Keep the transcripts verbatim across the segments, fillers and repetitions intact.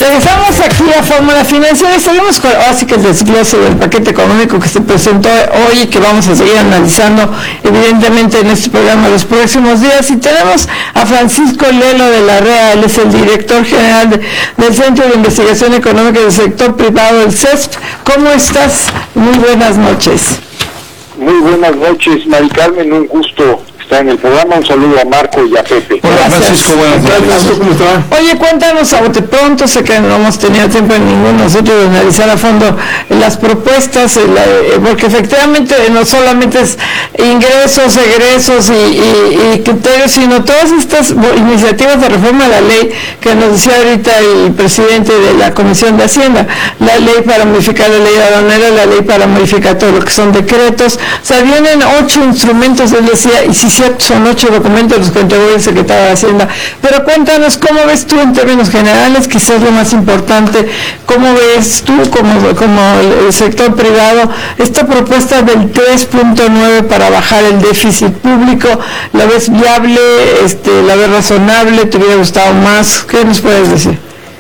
Regresamos aquí a Fórmula Financiera y seguimos con así que el desglose del paquete económico que se presentó hoy y que vamos a seguir analizando evidentemente en este programa los próximos días. Y tenemos a Francisco Lelo de la R E A, él es el director general de, del Centro de Investigación Económica del Sector Privado, el C E S P. ¿Cómo estás? Muy buenas noches. Muy buenas noches, Mari Carmen, un gusto estar en el programa. Un saludo a Marco y a Pepe. Hola, gracias. Francisco, buenas noches. ¿Cómo está? Oye, cuéntanos a bote pronto, sé que no hemos tenido tiempo en ninguno nosotros de analizar a fondo las propuestas, porque efectivamente no solamente es ingresos, egresos y, y, y criterios, sino todas estas iniciativas de reforma de la ley que nos decía ahorita el presidente de la Comisión de Hacienda, la ley para modificar la ley aduanera, la ley para modificar todo lo que son decretos. O sea, vienen ocho instrumentos, él decía, y si cierto, son ocho documentos los que entregó el secretario de Hacienda. Pero cuéntanos, ¿cómo ves tú en términos generales, quizás lo más importante, cómo ves tú como, como el sector privado, esta propuesta del tres punto nueve para bajar el déficit público? ¿La ves viable? Este, ¿la ves razonable? ¿Te hubiera gustado más? ¿Qué nos puedes decir?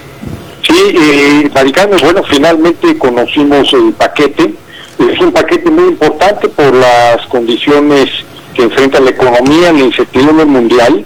Sí, eh, Maricano, bueno, finalmente conocimos el paquete. Es un paquete muy importante por las condiciones que enfrenta la economía, la incertidumbre mundial.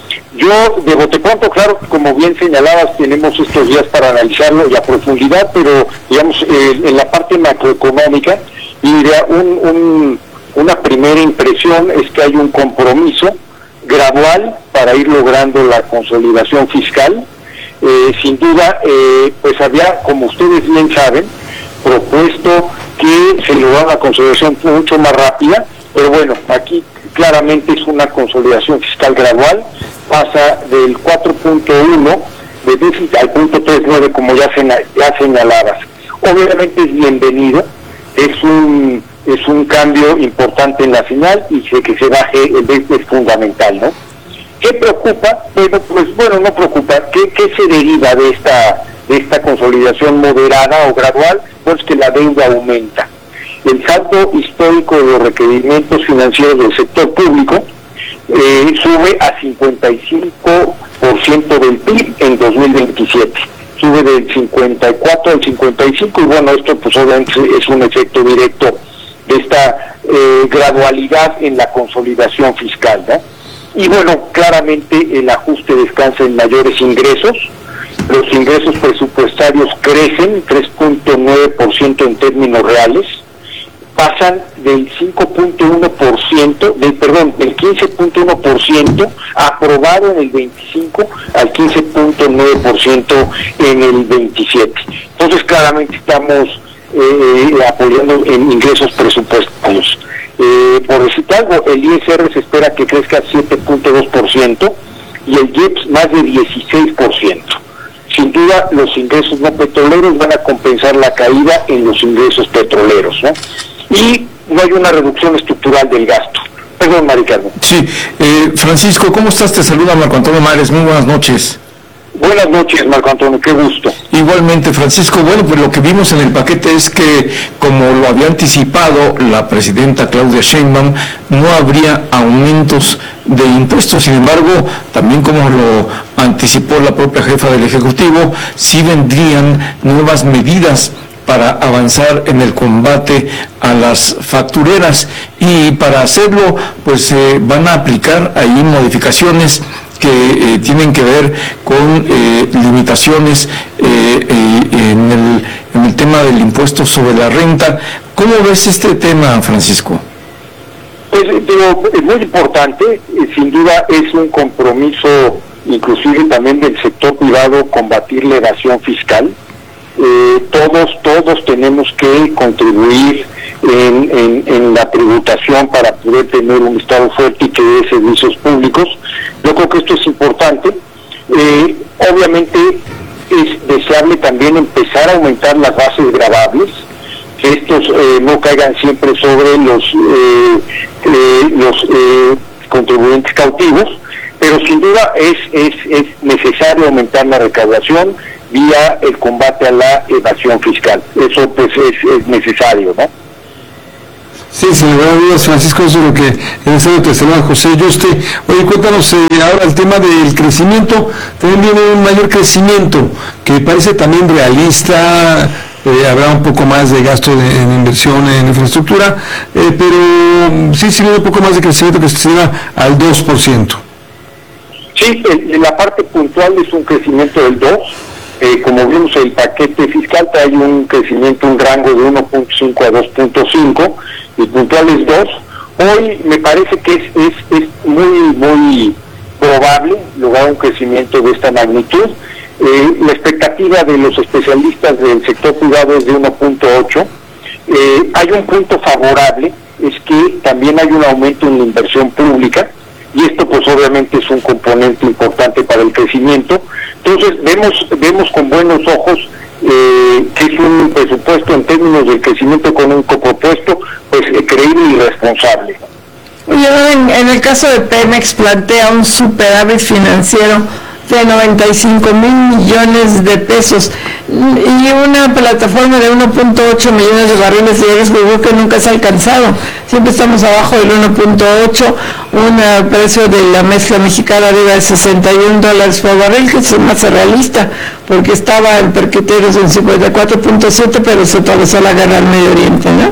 Yo, de bote pronto, claro, como bien señalabas, tenemos estos días para analizarlo y a profundidad, pero, digamos, eh, en la parte macroeconómica, y un, un, una primera impresión es que hay un compromiso gradual para ir logrando la consolidación fiscal. Eh, sin duda, eh, pues había, como ustedes bien saben, propuesto que se lograra una consolidación mucho más rápida, pero bueno, aquí claramente es una consolidación fiscal gradual, pasa del cuatro punto uno de déficit al punto tres punto nueve, como ya, ya señalabas. Obviamente es bienvenido, es un es un cambio importante en la final, y sé que se baje el déficit es fundamental, ¿no? ¿Qué preocupa? Bueno, pues bueno, no preocupa. ¿Qué, qué se deriva de esta de esta consolidación moderada o gradual? Pues que la deuda aumenta. El saldo histórico de los requerimientos financieros del sector público eh, sube a cincuenta y cinco por ciento del P I B en dos mil veintisiete. Sube del cincuenta y cuatro al cincuenta y cinco, y bueno, esto pues obviamente es un efecto directo de esta eh, gradualidad en la consolidación fiscal, ¿no? Y bueno, claramente el ajuste descansa en mayores ingresos. Los ingresos presupuestarios crecen tres punto nueve por ciento en términos reales, pasan del cinco punto uno por ciento, del perdón, del quince punto uno por ciento aprobado en el veinticinco al quince punto nueve por ciento en el veintisiete. Entonces claramente estamos eh, apoyando en ingresos presupuestarios. Eh, por decir algo, el I S R se espera que crezca siete punto dos por ciento y el I E P S más de dieciséis por ciento. Sin duda, los ingresos no petroleros van a compensar la caída en los ingresos petroleros, ¿no? Y no hay una reducción estructural del gasto. Perdón, Maricarmen. Sí, eh, Francisco, ¿cómo estás? Te saluda Marco Antonio Mares, muy buenas noches. Buenas noches, Marco Antonio, qué gusto. Igualmente, Francisco, bueno, pues lo que vimos en el paquete es que, como lo había anticipado la presidenta Claudia Sheinbaum, no habría aumentos de impuestos. Sin embargo, también como lo anticipó la propia jefa del Ejecutivo, sí vendrían nuevas medidas para avanzar en el combate a las factureras, y para hacerlo pues eh, van a aplicar ahí modificaciones que eh, tienen que ver con eh, limitaciones eh, eh, en, el, en el tema del impuesto sobre la renta. ¿Cómo ves este tema, Francisco? Pues digo, es muy importante, sin duda es un compromiso inclusive también del sector privado combatir la evasión fiscal. Eh, todos todos tenemos que contribuir en, en, en la tributación para poder tener un Estado fuerte y que dé servicios públicos. Yo creo que esto es importante. Eh, obviamente es deseable también empezar a aumentar las bases gravables, que estos eh, no caigan siempre sobre los eh, eh, los eh, contribuyentes cautivos, pero sin duda es, es, es necesario aumentar la recaudación vía el combate a la evasión fiscal. Eso pues es, es necesario, ¿no? Sí, sin lugar a dudas, Francisco, eso es lo que el Estado te saluda José Yuste. Oye, cuéntanos eh, ahora el tema del crecimiento. También viene un mayor crecimiento que parece también realista. Eh, habrá un poco más de gasto de, en inversión en infraestructura, eh, pero sí, sí viene un poco más de crecimiento que se lleva al dos por ciento. Sí, en la parte puntual es un crecimiento del dos por ciento. Eh, como vimos, el paquete fiscal trae un crecimiento, un rango de uno punto cinco a dos punto cinco, y puntual es dos. Hoy me parece que es, es, es muy, muy probable lograr un crecimiento de esta magnitud. Eh, la expectativa de los especialistas del sector privado es de uno punto ocho. Eh, hay un punto favorable, es que también hay un aumento en la inversión pública, y esto pues obviamente es un componente importante para el crecimiento. Entonces vemos vemos con buenos ojos eh, que es un presupuesto en términos del crecimiento económico propuesto, pues eh, creíble y responsable. En, en el caso de Pemex plantea un superávit financiero de noventa y cinco mil millones de pesos y una plataforma de uno punto ocho millones de barriles de gas, creo que nunca se ha alcanzado. Siempre estamos abajo del uno punto ocho, un precio de la mezcla mexicana arriba de sesenta y un dólares por barril, que es más realista, porque estaba en Perquiteros en cincuenta y cuatro punto siete, pero se atravesó la guerra al Medio Oriente, ¿no?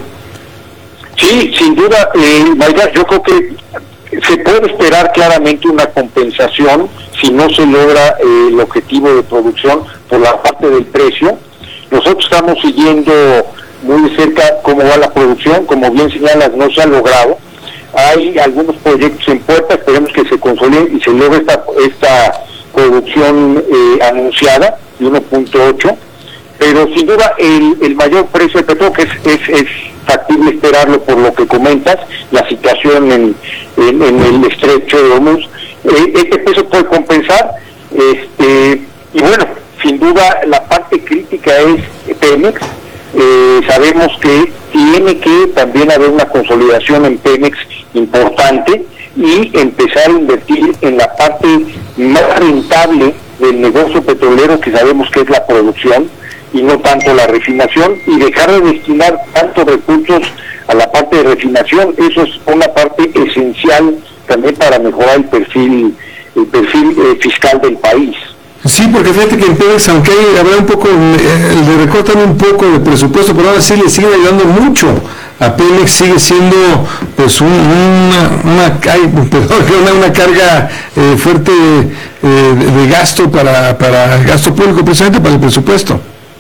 Sí, sin duda, eh, Mayra, yo creo que se puede esperar claramente una compensación si no se logra eh, el objetivo de producción por la parte del precio. Nosotros estamos siguiendo muy de cerca cómo va la producción, como bien señalas, no se ha logrado. Hay algunos proyectos en puerta, esperemos que se consoliden y se logre esta, esta producción eh, anunciada de uno punto ocho, pero sin duda el, el mayor precio del petróleo, que es, es, es factible esperarlo por lo que comentas, la situación en, en, en el estrecho de Hormuz, eh, este peso puede compensar, este y bueno, sin duda la parte crítica es Pemex. Eh, sabemos que tiene que también haber una consolidación en Pemex importante y empezar a invertir en la parte más rentable del negocio petrolero, que sabemos que es la producción y no tanto la refinación, y dejar de destinar tantos recursos a la parte de refinación. Eso es una parte esencial también para mejorar el perfil el perfil eh, fiscal del país. Sí, porque fíjate que en Pemex, aunque hay, habrá un poco, eh, le recortan un poco de presupuesto, pero ahora sí le siguen ayudando mucho. A Pemex sigue siendo pues un, una, una, perdón, una, una carga eh, fuerte eh, de, de gasto para, para el gasto público, precisamente para el presupuesto.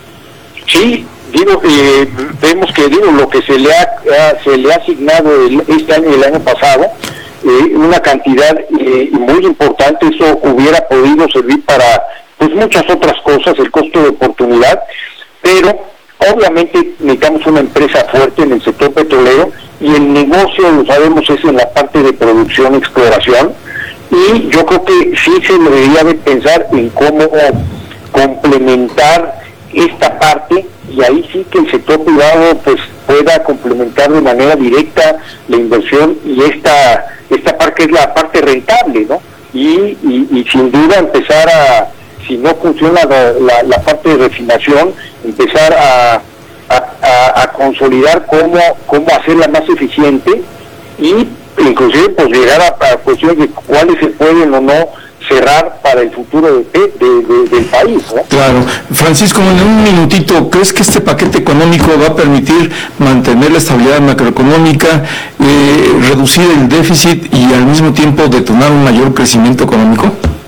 Sí, digo, eh, vemos que digo lo que se le ha, ha se le ha asignado el, este año y el año pasado, eh, una cantidad eh, muy importante. Eso hubiera podido servir para pues muchas otras cosas, el costo de oportunidad, pero obviamente necesitamos una empresa fuerte en el sector petrolero, y el negocio, lo sabemos, es en la parte de producción, exploración, y yo creo que sí se debería de pensar en cómo complementar esta parte, y ahí sí que el sector privado pues pueda complementar de manera directa la inversión, y esta esta parte es la parte rentable, ¿no? Y, y, y sin duda empezar a, si no funciona la, la, la parte de refinación, empezar a, a, a, a consolidar cómo, cómo hacerla más eficiente, y inclusive pues llegar a, a cuestiones de cuáles se pueden o no cerrar para el futuro de, de, de, del país, ¿no? Claro. Francisco, en un minutito, ¿crees que este paquete económico va a permitir mantener la estabilidad macroeconómica, eh, reducir el déficit y al mismo tiempo detonar un mayor crecimiento económico?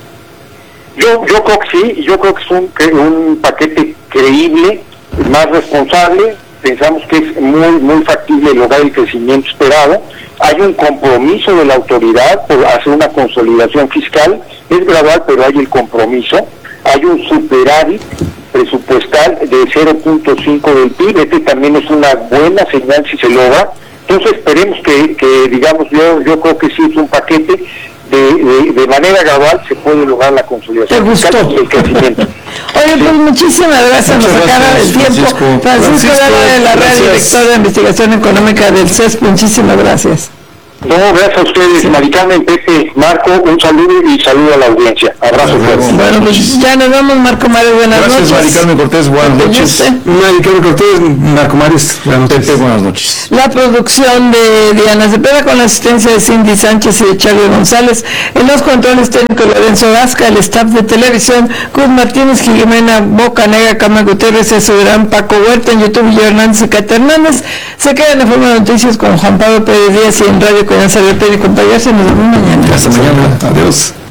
Yo yo creo que sí, yo creo que es un, que un paquete creíble, más responsable. Pensamos que es muy muy factible lograr el crecimiento esperado. Hay un compromiso de la autoridad por hacer una consolidación fiscal, es gradual, pero hay el compromiso. Hay un superávit presupuestal de cero punto cinco del P I B, este también es una buena señal si se logra. Entonces esperemos que, que digamos, yo yo creo que sí es un paquete de, de, de manera gradual se puede lograr la consolidación fiscal y el crecimiento. Oye, pues muchísimas gracias, nos acaba el tiempo. Francisco, Francisco Lara de la Red, director de Investigación Económica del C E S, muchísimas gracias. No, gracias a ustedes, sí. Mari Carmen, Pepe, Marco, un saludo y saludo a la audiencia. Abrazo. Bueno, pues ya nos vamos, Marco Mares, buenas gracias, noches. Mari Carmen Cortés, buenas noches. Mari Carmen Cortés, Marco Mares, buenas noches. Pepe, buenas noches. La producción de Diana Cepeda con la asistencia de Cindy Sánchez y de Charlie González. En los controles técnicos Lorenzo Gasca, el staff de televisión, Cruz Martínez, Jimena Bocanegra, Carmen Gutiérrez, Gran Paco Huerta, en YouTube, y Hernández y Cata Hernández. Se quedan en Forma de Noticias con Juan Pablo Pérez Díaz y en Radio Coñaza de Pérez y compañeros. Nos vemos mañana. Hasta mañana. Adiós.